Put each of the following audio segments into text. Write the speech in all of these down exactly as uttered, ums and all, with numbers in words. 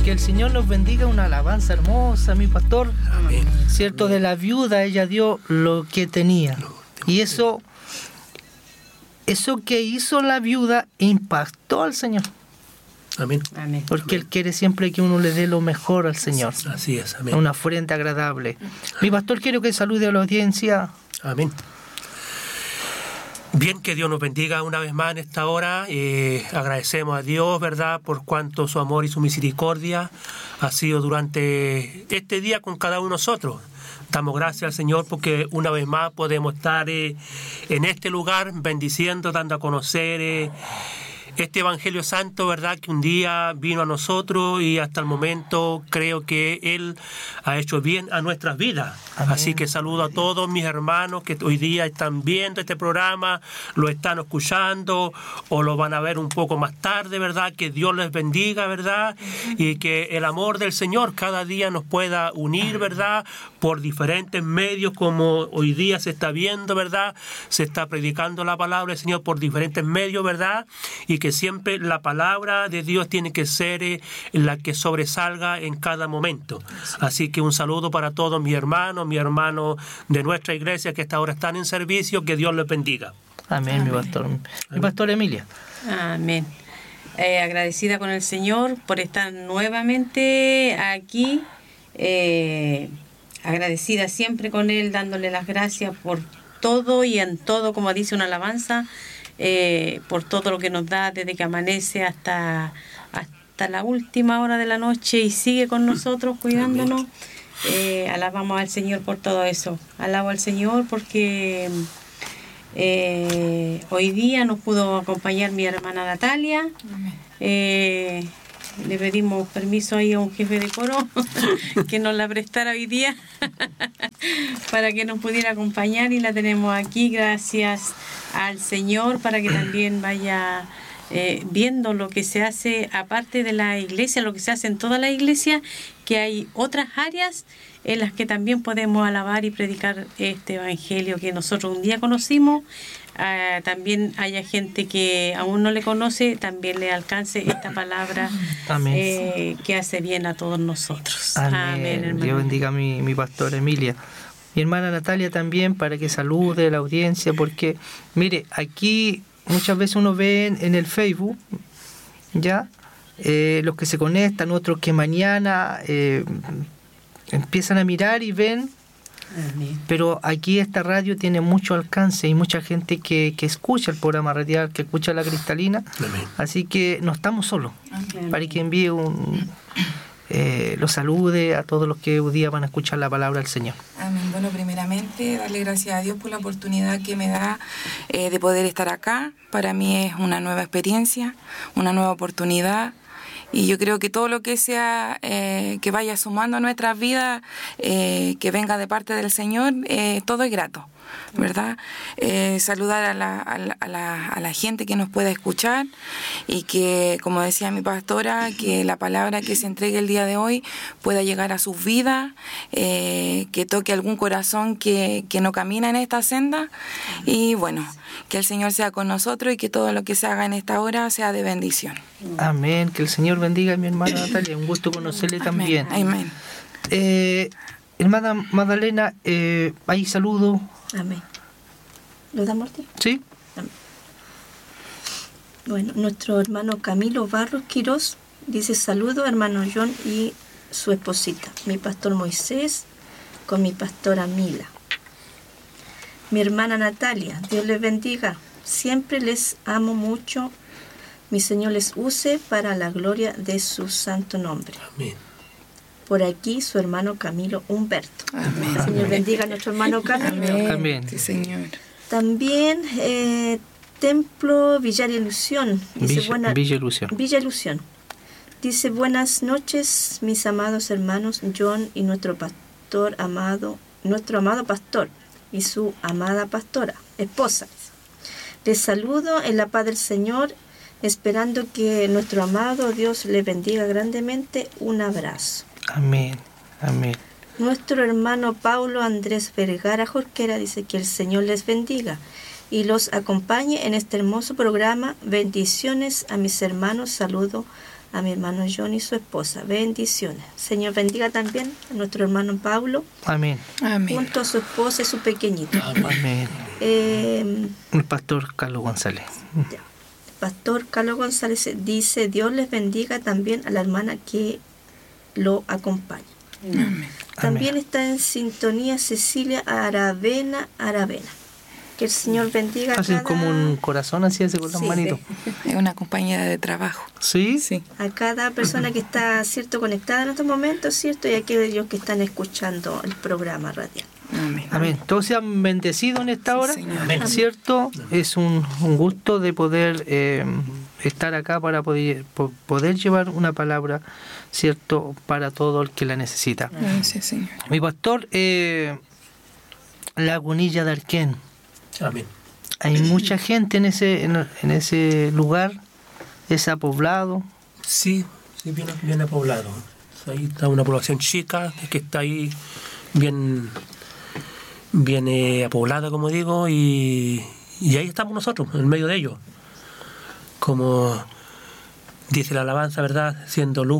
Que el Señor nos bendiga, una alabanza hermosa, mi pastor. Amén. Cierto, de la viuda ella dio lo que tenía. Y eso, eso que hizo la viuda impactó al Señor. Amén. Amén. Porque Él quiere siempre que uno le dé lo mejor al Señor. Así es, amén. Una ofrenda agradable. Mi pastor, quiero que salude a la audiencia. Amén. Bien, que Dios nos bendiga una vez más en esta hora. Eh, agradecemos a Dios, ¿verdad?, por cuanto su amor y su misericordia ha sido durante este día con cada uno de nosotros. Damos gracias al Señor porque una vez más podemos estar eh, en este lugar bendiciendo, dando a conocer eh, este Evangelio Santo, ¿verdad?, que un día vino a nosotros y hasta el momento creo que Él ha hecho bien a nuestras vidas. Amén. Así que saludo a todos mis hermanos que hoy día están viendo este programa, lo están escuchando o lo van a ver un poco más tarde, ¿verdad? Que Dios les bendiga, ¿verdad? Y que el amor del Señor cada día nos pueda unir, ¿verdad? Por diferentes medios como hoy día se está viendo, ¿verdad? Se está predicando la palabra del Señor por diferentes medios, ¿verdad? Y que siempre la palabra de Dios tiene que ser eh, la que sobresalga en cada momento. Así que un saludo para todos mis hermanos, mis hermanos de nuestra iglesia que hasta ahora están en servicio, que Dios les bendiga. Amén, Amén. mi pastor. Amén. Mi pastor Emilia. Amén. Eh, agradecida con el Señor por estar nuevamente aquí, eh, agradecida siempre con Él, dándole las gracias por todo y en todo, como dice una alabanza, eh, por todo lo que nos da desde que amanece hasta, hasta la última hora de la noche y sigue con nosotros cuidándonos. Eh, alabamos al Señor por todo eso. Alabo al Señor porque eh, hoy día nos pudo acompañar mi hermana Natalia. Eh, le pedimos permiso ahí a un jefe de coro que nos la prestara hoy día para que nos pudiera acompañar y la tenemos aquí, gracias al Señor, para que también vaya eh, viendo lo que se hace aparte de la iglesia, lo que se hace en toda la iglesia, que hay otras áreas en las que también podemos alabar y predicar este evangelio que nosotros un día conocimos. Uh, también haya gente que aún no le conoce, también le alcance esta palabra eh, que hace bien a todos nosotros. Amén. Amén, Dios bendiga a mi, mi pastora Emilia. Mi hermana Natalia también, para que salude a la audiencia, porque mire, aquí muchas veces uno ve en, en el Facebook, ya, eh, los que se conectan, otros que mañana eh, empiezan a mirar y ven. Amén. Pero aquí esta radio tiene mucho alcance y mucha gente que, que escucha el programa radial, que escucha la Cristalina. Amén. Así que no estamos solos. Amén. Para que envíe un eh, los salude a todos los que hoy día van a escuchar la palabra del Señor. Amén. Bueno, primeramente darle gracias a Dios por la oportunidad que me da eh, de poder estar acá. Para mí es una nueva experiencia, una nueva oportunidad. Y yo creo que todo lo que sea, eh, que vaya sumando a nuestras vidas, eh, que venga de parte del Señor, eh, todo es grato, ¿verdad? Eh, saludar a la, a, la, a, la, a la gente que nos pueda escuchar y que, como decía mi pastora, que la palabra que se entregue el día de hoy pueda llegar a sus vidas, eh, que toque algún corazón que, que no camina en esta senda y bueno, que el Señor sea con nosotros y que todo lo que se haga en esta hora sea de bendición. Amén. Que el Señor bendiga a mi hermana Natalia. Un gusto conocerle también. Amén. Eh, hermana Magdalena, eh, ¿hay saludos? Amén. ¿Lo damos ti? Sí. Amén. Bueno, nuestro hermano Camilo Barros Quirós dice saludo, hermano John y su esposita. Mi pastor Moisés con mi pastora Mila. Mi hermana Natalia, Dios les bendiga. Siempre les amo mucho. Mi Señor les use para la gloria de su santo nombre. Amén. Por aquí su hermano Camilo Humberto. Amén. El Señor bendiga a nuestro hermano Camilo. Amén. Amén. Sí, Señor. También eh, Templo Villa Ilusión. Dice, Villa, buena, Villa Ilusión. Villa Ilusión. Dice buenas noches, mis amados hermanos John y nuestro pastor amado, nuestro amado pastor y su amada pastora, esposa. Les saludo en la paz del Señor, esperando que nuestro amado Dios les bendiga grandemente. Un abrazo. Amén. Amén. Nuestro hermano Paulo Andrés Vergara Jorquera dice que el Señor les bendiga y los acompañe en este hermoso programa. Bendiciones a mis hermanos. Saludo a mi hermano John y su esposa. Bendiciones. Señor, bendiga también a nuestro hermano Pablo, Amén. Amén. junto a su esposa y su pequeñito. Amén. Eh, El pastor Carlos González. ya. El pastor Carlos González dice, Dios les bendiga también a la hermana que lo acompaña. Amén. También Amén. está en sintonía Cecilia Aravena Aravena. Que el Señor bendiga a Hacen cada, como un corazón así, así con las Sí, manitos. Es una compañera de trabajo. ¿Sí? Sí. a cada persona que está, cierto, conectada en estos momentos, cierto, y a aquellos que están escuchando el programa radial. Amén. Amén. Todos sean bendecidos en esta Sí, hora. Señor. Amén. ¿Cierto? Es un, un gusto de poder eh, estar acá para poder, po- poder llevar una palabra, ¿cierto? Para todo el que la necesita. Gracias, Señor. Mi pastor, eh, Lagunilla de Arquén. Amén. Hay mucha gente en ese, en, en ese lugar, es poblado. Sí, sí, bien, bien poblado. Ahí está una población chica que está ahí bien, bien eh, poblada, como digo, y, y ahí estamos nosotros, en medio de ellos. Como dice la alabanza, ¿verdad? Siendo luz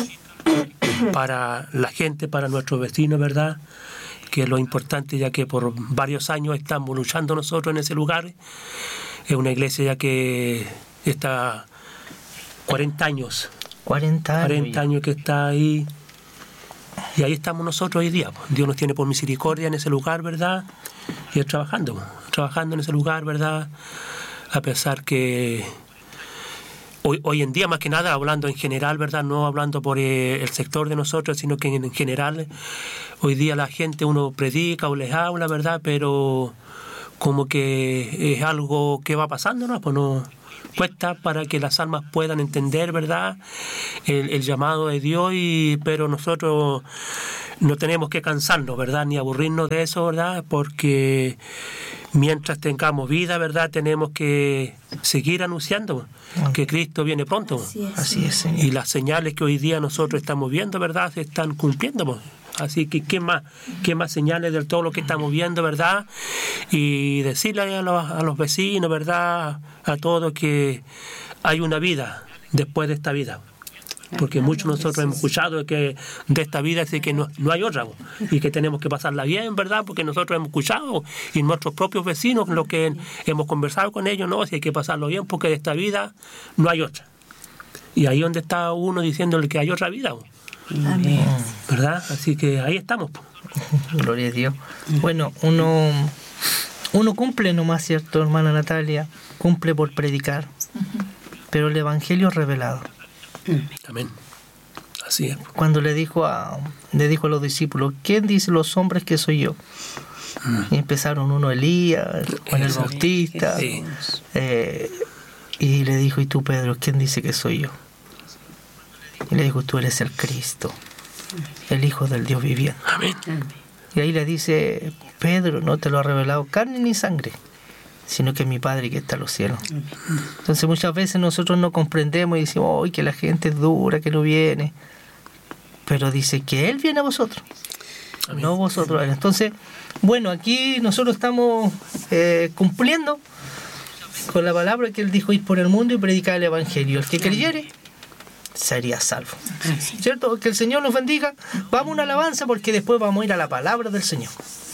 para la gente, para nuestros vecinos, ¿verdad? Que es lo importante, ya que por varios años estamos luchando nosotros en ese lugar. Es una iglesia ya que está cuarenta años. cuarenta años. cuarenta años que está ahí. Y ahí estamos nosotros hoy día. Dios nos tiene por misericordia en ese lugar, ¿verdad? Y es trabajando, trabajando en ese lugar, ¿verdad? A pesar que hoy, hoy en día, más que nada, hablando en general, ¿verdad? No hablando por eh, el sector de nosotros, sino que en, en general, hoy día la gente, uno predica o les habla, ¿verdad? Pero como que es algo que va pasando, ¿no? Pues no cuesta para que las almas puedan entender, ¿verdad? El, el llamado de Dios, y, pero nosotros no tenemos que cansarnos, ¿verdad? Ni aburrirnos de eso, ¿verdad? Porque mientras tengamos vida, ¿verdad? Tenemos que seguir anunciando que Cristo viene pronto. Así es. Así es, Señor. Y las señales que hoy día nosotros estamos viendo, ¿verdad? Se están cumpliendo. Pues. Así que, ¿qué más? ¿Qué más señales de todo lo que estamos viendo, verdad? Y decirle a los, a los vecinos, ¿verdad? A todos que hay una vida después de esta vida. Porque muchos nosotros hemos escuchado que de esta vida es que no, no hay otra, y que tenemos que pasarla bien, ¿verdad? Porque nosotros hemos escuchado, y nuestros propios vecinos, lo que hemos conversado con ellos, no, si hay que pasarlo bien, porque de esta vida no hay otra. Y ahí donde está uno diciéndole que hay otra vida, Amén. ¿verdad? Así que ahí estamos. Gloria a Dios. Bueno, uno, uno cumple nomás, ¿cierto, hermana Natalia? Cumple por predicar. Pero el Evangelio es revelado. Amén. Así es. Cuando le dijo a, le dijo a los discípulos, ¿quién dice los hombres que soy yo? Y empezaron uno Elías, Juan el Exacto. Bautista, Sí. eh, y le dijo, ¿y tú, Pedro, quién dice que soy yo? Y le dijo, tú eres el Cristo, el Hijo del Dios viviente. Amén. Y ahí le dice, Pedro, no te lo ha revelado carne ni sangre, sino que mi Padre que está en los cielos. Entonces muchas veces nosotros no comprendemos y decimos, ¡ay, que la gente es dura, que no viene! Pero dice que Él viene a vosotros, Amén. no vosotros a Él. Entonces, bueno, aquí nosotros estamos eh, cumpliendo con la palabra que Él dijo, ir por el mundo y predicar el Evangelio. El que creyere sería salvo. ¿Cierto? Que el Señor nos bendiga. Vamos a una alabanza porque después vamos a ir a la palabra del Señor.